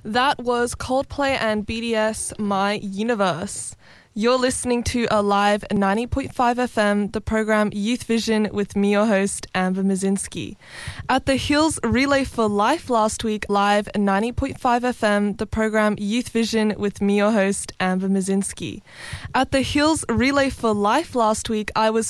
That was Coldplay and BTS, My Universe. You're listening to Alive 90.5 FM, the program Youth Vision with me, your host, Amber Mazinski. At the Hills Relay for Life last week, Live 90.5 FM, the program Youth Vision with me, your host, Amber Mazinski. At the Hills Relay for Life last week, I was